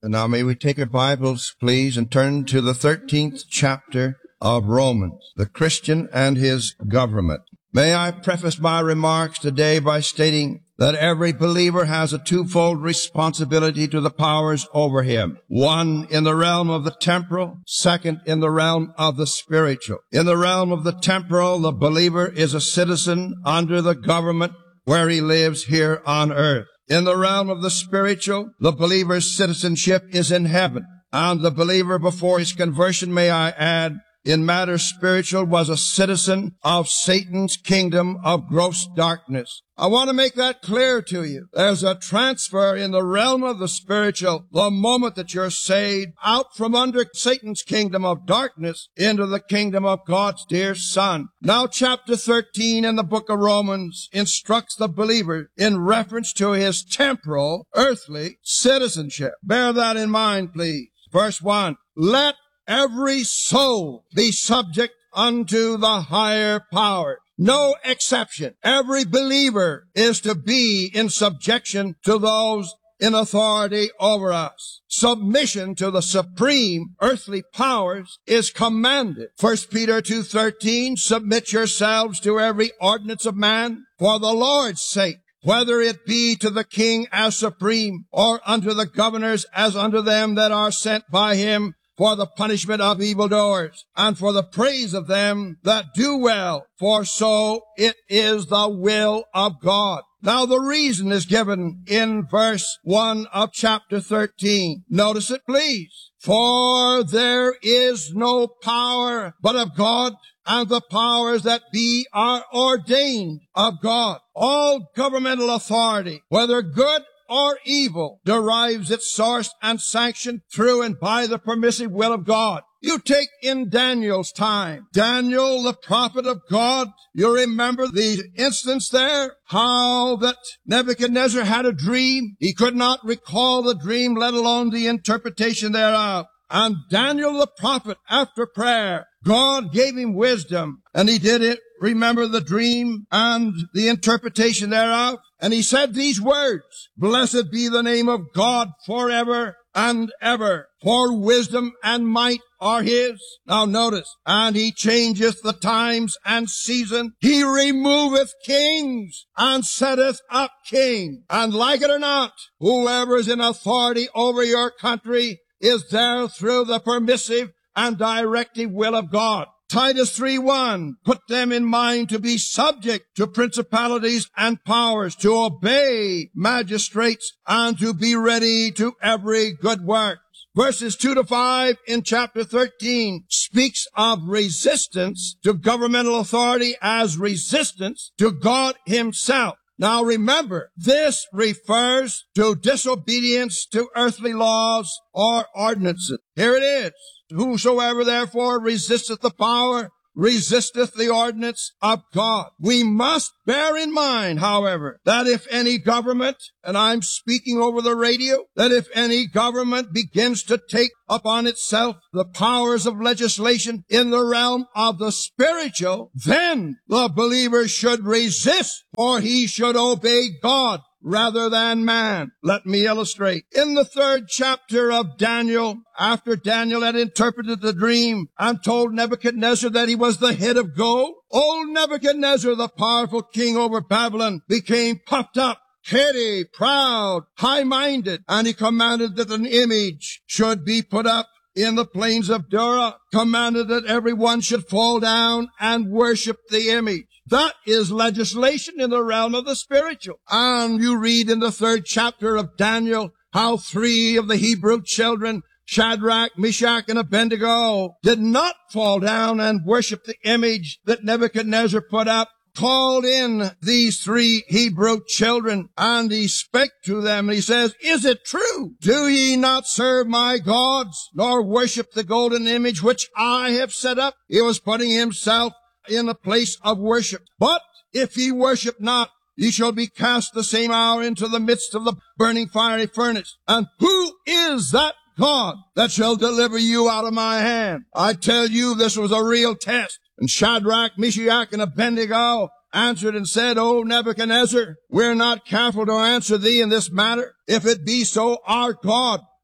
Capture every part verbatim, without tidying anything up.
And now may we take our Bibles, please, and turn to the thirteenth chapter of Romans, the Christian and his government. May I preface my remarks today by stating that every believer has a twofold responsibility to the powers over him. One, in the realm of the temporal. Second, in the realm of the spiritual. In the realm of the temporal, the believer is a citizen under the government where he lives here on earth. In the realm of the spiritual, the believer's citizenship is in heaven. And the believer before his conversion, may I add, in matters spiritual, was a citizen of Satan's kingdom of gross darkness. I want to make that clear to you. There's a transfer in the realm of the spiritual the moment that you're saved out from under Satan's kingdom of darkness into the kingdom of God's dear Son. Now chapter thirteen in the book of Romans instructs the believer in reference to his temporal, earthly citizenship. Bear that in mind, please. Verse one, let every soul be subject unto the higher power. No exception. Every believer is to be in subjection to those in authority over us. Submission to the supreme earthly powers is commanded. First Peter two thirteen, submit yourselves to every ordinance of man for the Lord's sake, whether it be to the king as supreme, or unto the governors as unto them that are sent by him, for the punishment of evildoers, and for the praise of them that do well, for so it is the will of God. Now the reason is given in verse one of chapter thirteen. Notice it, please. For there is no power but of God, and the powers that be are ordained of God. All governmental authority, whether good or evil, derives its source and sanction through and by the permissive will of God. You take in Daniel's time. Daniel, the prophet of God, you remember the instance there? How that Nebuchadnezzar had a dream. He could not recall the dream, let alone the interpretation thereof. And Daniel the prophet, after prayer, God gave him wisdom, and he did it. Remember the dream and the interpretation thereof. And he said these words, blessed be the name of God forever and ever, for wisdom and might are his. Now notice, and he changeth the times and season. He removeth kings and setteth up kings. And like it or not, whoever is in authority over your country is there through the permissive and directive will of God. Titus three one, put them in mind to be subject to principalities and powers, to obey magistrates, and to be ready to every good work. Verses two to five in chapter thirteen speaks of resistance to governmental authority as resistance to God himself. Now remember, this refers to disobedience to earthly laws or ordinances. Here it is. Whosoever therefore resisteth the power, resisteth the ordinance of God. We must bear in mind, however, that if any government, and I'm speaking over the radio, that if any government begins to take upon itself the powers of legislation in the realm of the spiritual, then the believer should resist, or he should obey God rather than man. Let me illustrate. In the third chapter of Daniel, after Daniel had interpreted the dream and told Nebuchadnezzar that he was the head of gold, old Nebuchadnezzar, the powerful king over Babylon, became puffed up, heady, proud, high-minded, and he commanded that an image should be put up in the plains of Dura, commanded that everyone should fall down and worship the image. That is legislation in the realm of the spiritual. And you read in the third chapter of Daniel how three of the Hebrew children, Shadrach, Meshach, and Abednego, did not fall down and worship the image that Nebuchadnezzar put up. Called in these three Hebrew children, and he spake to them, and he says, is it true? Do ye not serve my gods, nor worship the golden image which I have set up? He was putting himself in a place of worship. But if ye worship not, ye shall be cast the same hour into the midst of the burning fiery furnace. And who is that God that shall deliver you out of my hand? I tell you, this was a real test. And Shadrach, Meshach, and Abednego answered and said, O Nebuchadnezzar, we're not careful to answer thee in this matter. If it be so, our God,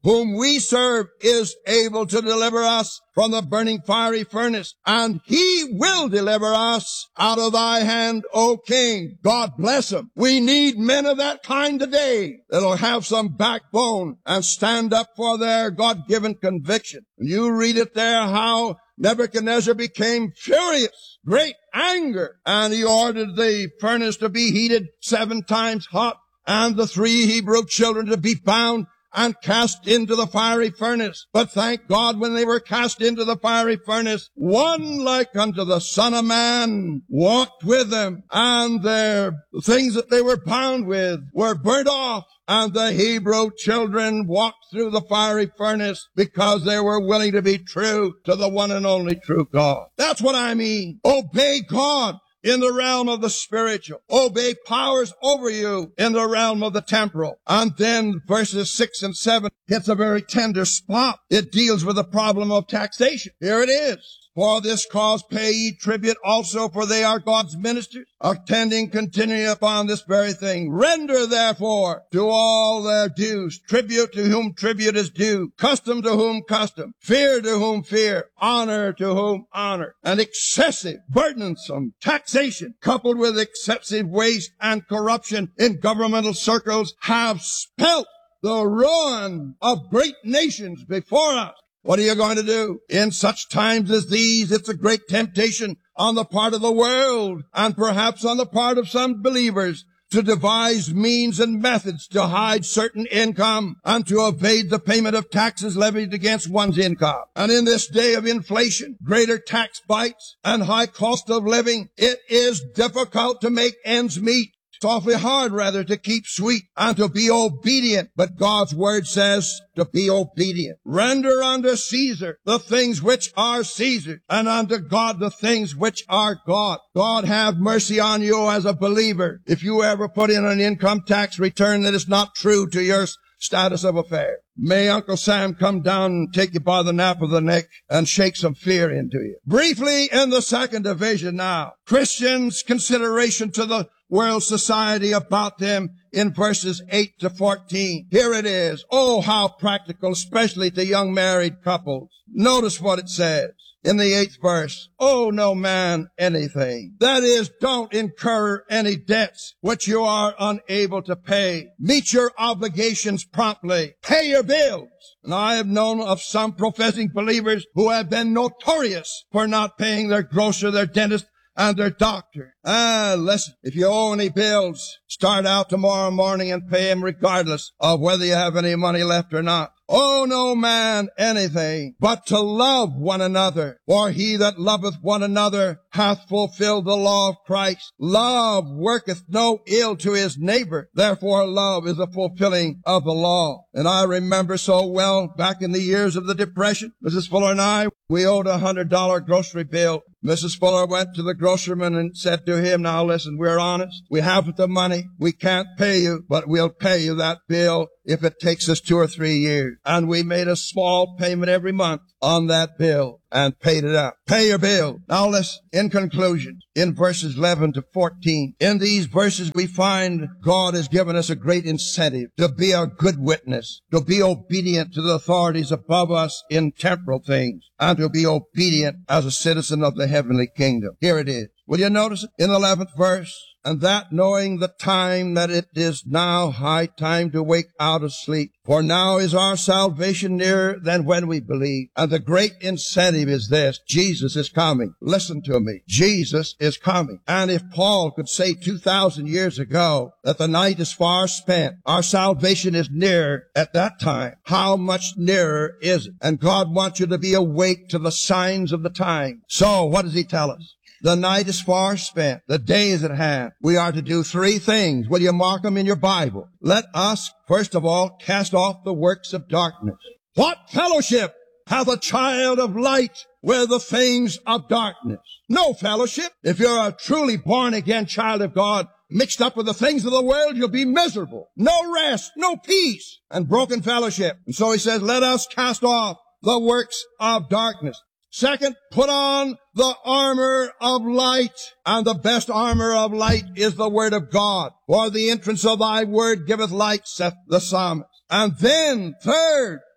whom we serve is able to deliver us from the burning fiery furnace, and he will deliver us out of thy hand, O King. God bless him. We need men of that kind today that'll have some backbone and stand up for their God-given conviction. And you read it there how Nebuchadnezzar became furious, great anger, and he ordered the furnace to be heated seven times hot, and the three Hebrew children to be bound and cast into the fiery furnace. But thank God, when they were cast into the fiery furnace, one like unto the Son of Man walked with them, and their things that they were bound with were burnt off. And the Hebrew children walked through the fiery furnace because they were willing to be true to the one and only true God. That's what I mean. Obey God in the realm of the spiritual. Obey powers over you in the realm of the temporal. And then verses six and seven hits a very tender spot. It deals with the problem of taxation. Here it is. For this cause pay ye tribute also, for they are God's ministers, attending continually upon this very thing. Render therefore to all their dues, tribute to whom tribute is due, custom to whom custom, fear to whom fear, honor to whom honor. And excessive, burdensome taxation, coupled with excessive waste and corruption in governmental circles, have spelt the ruin of great nations before us. What are you going to do? In such times as these, it's a great temptation on the part of the world, and perhaps on the part of some believers, to devise means and methods to hide certain income and to evade the payment of taxes levied against one's income. And in this day of inflation, greater tax bites, and high cost of living, it is difficult to make ends meet. It's awfully hard, rather, to keep sweet and to be obedient. But God's word says to be obedient. Render unto Caesar the things which are Caesar's, and unto God the things which are God. God have mercy on you as a believer if you ever put in an income tax return that is not true to your status of affairs. May Uncle Sam come down and take you by the nape of the neck and shake some fear into you. Briefly, in the second division now, Christians' consideration to the world society about them in verses eight to fourteen. Here it is. Oh, how practical, especially to young married couples. Notice what it says in the eighth verse. Owe no man anything. That is, don't incur any debts which you are unable to pay. Meet your obligations promptly. Pay your bills. And I have known of some professing believers who have been notorious for not paying their grocer, their dentist, and their doctor. Ah, listen, if you owe any bills, start out tomorrow morning and pay them regardless of whether you have any money left or not. Owe no man anything, but to love one another. For he that loveth one another hath fulfilled the law of Christ. Love worketh no ill to his neighbor. Therefore love is a fulfilling of the law. And I remember so well back in the years of the Depression, Missus Fuller and I, we owed a hundred dollar grocery bill. Missus Fuller went to the grocerman and said to him, now listen, we're honest. We haven't the money. We can't pay you, but we'll pay you that bill if it takes us two or three years. And we made a small payment every month on that bill and paid it up. Pay your bill. Now listen, in conclusion, in verses eleven to fourteen, in these verses we find God has given us a great incentive to be a good witness, to be obedient to the authorities above us in temporal things, and to be obedient as a citizen of the heavenly kingdom. Here it is. Will you notice it? In the eleventh verse, and that knowing the time that it is now high time to wake out of sleep. For now is our salvation nearer than when we believed. And the great incentive is this. Jesus is coming. Listen to me. Jesus is coming. And if Paul could say two thousand years ago that the night is far spent, our salvation is near at that time, how much nearer is it? And God wants you to be awake to the signs of the time. So what does he tell us? The night is far spent. The day is at hand. We are to do three things. Will you mark them in your Bible? Let us, first of all, cast off the works of darkness. What fellowship hath a child of light with the things of darkness? No fellowship. If you're a truly born-again child of God, mixed up with the things of the world, you'll be miserable. No rest, no peace, and broken fellowship. And so he says, let us cast off the works of darkness. Second, put on the armor of light. And the best armor of light is the word of God. For the entrance of thy word giveth light, saith the psalmist. And then, third,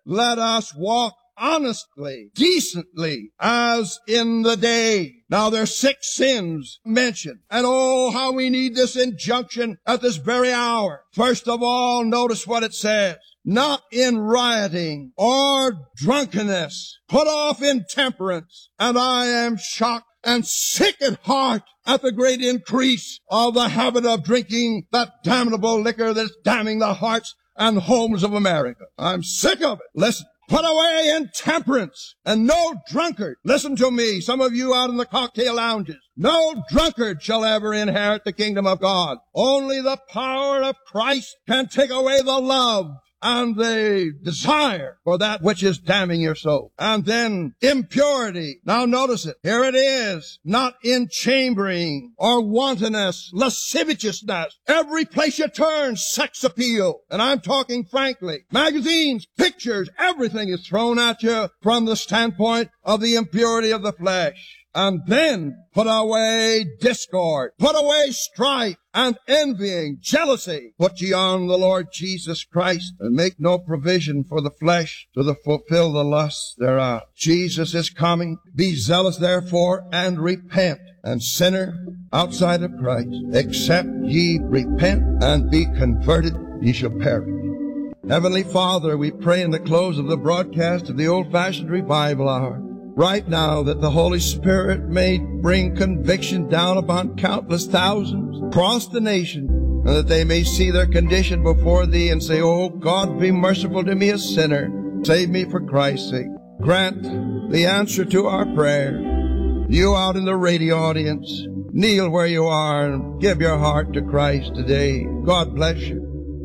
let us walk honestly, decently, as in the day. Now there's six sins mentioned. And oh, how we need this injunction at this very hour. First of all, notice what it says. Not in rioting or drunkenness. Put off intemperance. And I am shocked and sick at heart at the great increase of the habit of drinking that damnable liquor that's damning the hearts and homes of America. I'm sick of it. Listen. Put away intemperance and no drunkard. Listen to me, some of you out in the cocktail lounges. No drunkard shall ever inherit the kingdom of God. Only the power of Christ can take away the love and the desire for that which is damning your soul. And then impurity. Now notice it. Here it is. Not in chambering or wantonness, lasciviousness. Every place you turn, sex appeal. And I'm talking frankly. Magazines, pictures, everything is thrown at you from the standpoint of the impurity of the flesh. And then put away discord, put away strife and envying, jealousy. Put ye on the Lord Jesus Christ and make no provision for the flesh to the fulfill the lusts thereof. Jesus is coming. Be zealous therefore and repent. And sinner outside of Christ, except ye repent and be converted, ye shall perish. Heavenly Father, we pray in the close of the broadcast of the old-fashioned revival hour, right now, that the Holy Spirit may bring conviction down upon countless thousands across the nation, and that they may see their condition before Thee and say, Oh, God, be merciful to me, a sinner. Save me for Christ's sake. Grant the answer to our prayer. You out in the radio audience, kneel where you are and give your heart to Christ today. God bless you.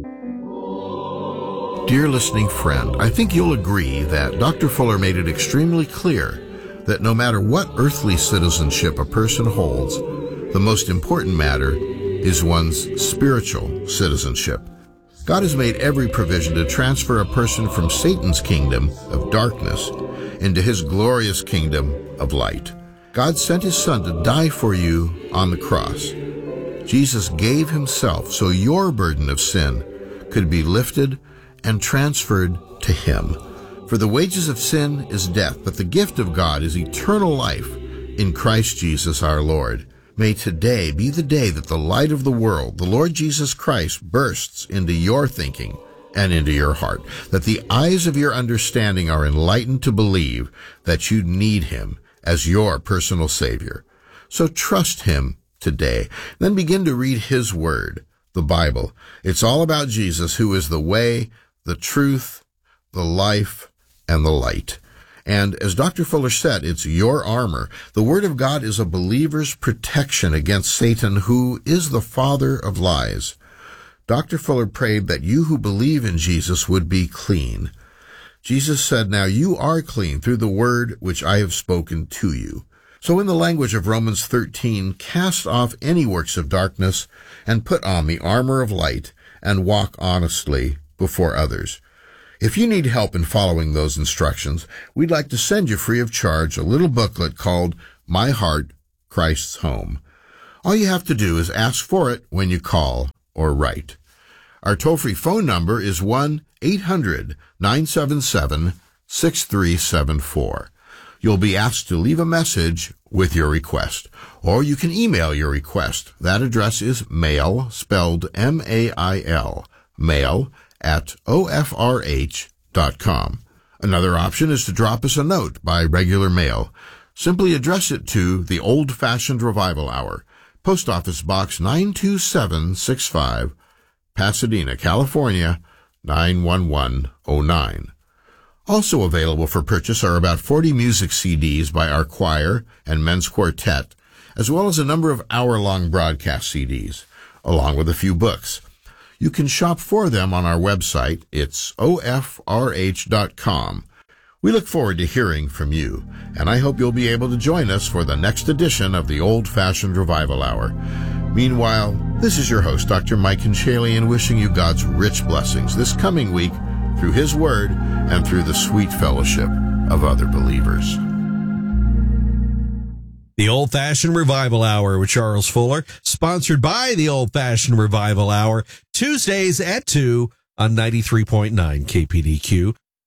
Dear listening friend, I think you'll agree that Doctor Fuller made it extremely clear that no matter what earthly citizenship a person holds, the most important matter is one's spiritual citizenship. God has made every provision to transfer a person from Satan's kingdom of darkness into His glorious kingdom of light. God sent His Son to die for you on the cross. Jesus gave Himself so your burden of sin could be lifted and transferred to Him. For the wages of sin is death, but the gift of God is eternal life in Christ Jesus our Lord. May today be the day that the light of the world, the Lord Jesus Christ, bursts into your thinking and into your heart, that the eyes of your understanding are enlightened to believe that you need Him as your personal Savior. So trust Him today. Then begin to read His Word, the Bible. It's all about Jesus, who is the way, the truth, the life, and the light. And as Doctor Fuller said, it's your armor. The Word of God is a believer's protection against Satan, who is the father of lies. Doctor Fuller prayed that you who believe in Jesus would be clean. Jesus said, Now you are clean through the word which I have spoken to you. So in the language of Romans thirteen, cast off any works of darkness and put on the armor of light and walk honestly before others. If you need help in following those instructions, we'd like to send you free of charge a little booklet called My Heart, Christ's Home. All you have to do is ask for it when you call or write. Our toll-free phone number is one eight hundred nine seven seven six three seven four. You'll be asked to leave a message with your request, or you can email your request. That address is mail, spelled M A I L, mail at O F R H dot com. Another option is to drop us a note by regular mail. Simply address it to the Old-Fashioned Revival Hour, Post Office Box nine two seven six five, Pasadena, California, nine one one oh nine. Also available for purchase are about forty music C Ds by our choir and men's quartet, as well as a number of hour-long broadcast C Ds, along with a few books. You can shop for them on our website. It's O F R H dot com. We look forward to hearing from you, and I hope you'll be able to join us for the next edition of the Old-Fashioned Revival Hour. Meanwhile, this is your host, Doctor Mike Conchalian, wishing you God's rich blessings this coming week through His Word and through the sweet fellowship of other believers. The Old-Fashioned Revival Hour with Charles Fuller, sponsored by the Old-Fashioned Revival Hour, Tuesdays at two on ninety-three point nine K P D Q.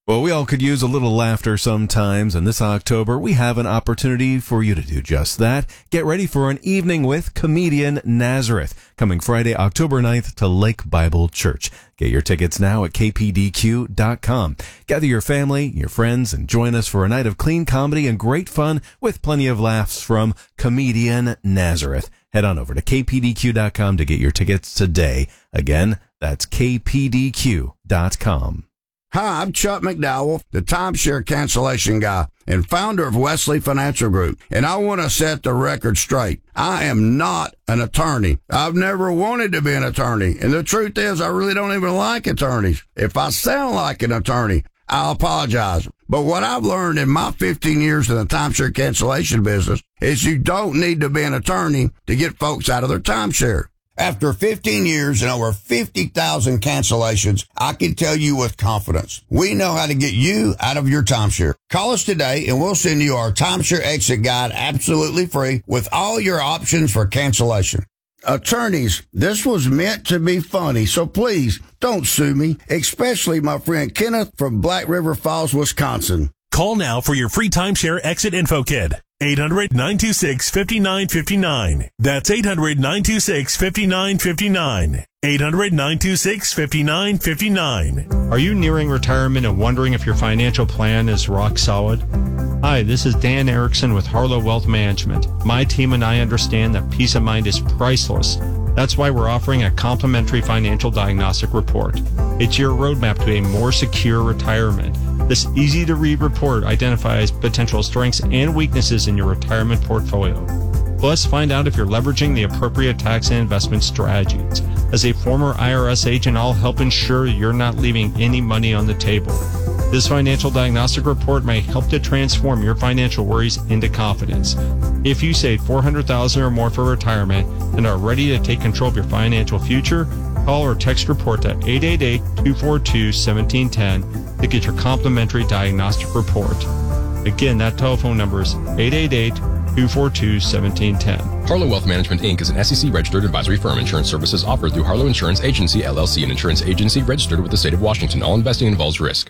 Well, we all could use a little laughter sometimes, and this October we have an opportunity for you to do just that. Get ready for an evening with comedian Nazareth, coming Friday, October ninth to Lake Bible Church. Get your tickets now at k p d q dot com. Gather your family, your friends, and join us for a night of clean comedy and great fun with plenty of laughs from comedian Nazareth. Head on over to k p d q dot com to get your tickets today. Again, that's k p d q dot com. Hi, I'm Chuck McDowell, the timeshare cancellation guy and founder of Wesley Financial Group, and I want to set the record straight. I am not an attorney. I've never wanted to be an attorney, and the truth is I really don't even like attorneys. If I sound like an attorney, I'll apologize. But what I've learned in my fifteen years in the timeshare cancellation business is you don't need to be an attorney to get folks out of their timeshare. After fifteen years and over fifty thousand cancellations, I can tell you with confidence, we know how to get you out of your timeshare. Call us today and we'll send you our timeshare exit guide absolutely free with all your options for cancellation. Attorneys, this was meant to be funny, so please don't sue me, especially my friend Kenneth from Black River Falls, Wisconsin. Call now for your free timeshare exit info kit. eight hundred, nine two six, five nine five nine. That's eight hundred, nine two six, five nine five nine. eight hundred, nine two six, five nine five nine. Are you nearing retirement and wondering if your financial plan is rock solid? Hi, this is Dan Erickson with Harlow Wealth Management. My team and I understand that peace of mind is priceless. That's why we're offering a complimentary financial diagnostic report. It's your roadmap to a more secure retirement. This easy-to-read report identifies potential strengths and weaknesses in your retirement portfolio. Plus, find out if you're leveraging the appropriate tax and investment strategies. As a former I R S agent, I'll help ensure you're not leaving any money on the table. This financial diagnostic report may help to transform your financial worries into confidence. If you save four hundred thousand dollars or more for retirement and are ready to take control of your financial future, call or text report to eight eight eight, two four two, one seven one zero to get your complimentary diagnostic report. Again, that telephone number is eight eight eight, two four two, one seven one zero. Harlow Wealth Management, Incorporated is an S E C-registered advisory firm. Insurance services offered through Harlow Insurance Agency, L L C, an insurance agency registered with the state of Washington. All investing involves risk.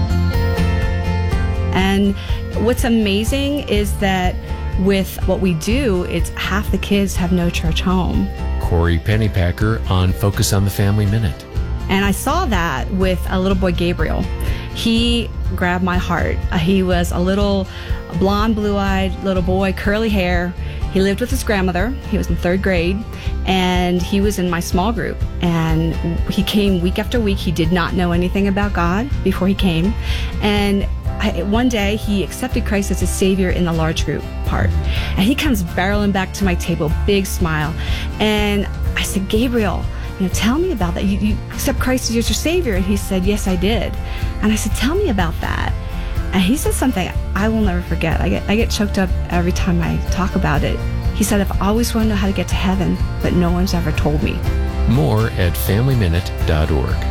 And what's amazing is that with what we do, it's half the kids have no church home. Corey Pennypacker on Focus on the Family Minute. And I saw that with a little boy, Gabriel. He grabbed my heart. Uh, he was a little blonde, blue-eyed little boy, curly hair. He lived with his grandmother. He was in third grade, and he was in my small group. And he came week after week. He did not know anything about God before he came. And I, one day, he accepted Christ as his Savior in the large group part. And he comes barreling back to my table, big smile. And I said, Gabriel, you know, tell me about that. You, you accept Christ as your Savior? And he said, yes, I did. And I said, tell me about that. And he said something I will never forget. I get I get choked up every time I talk about it. He said, I've always wanted to know how to get to heaven, but no one's ever told me. More at family minute dot org.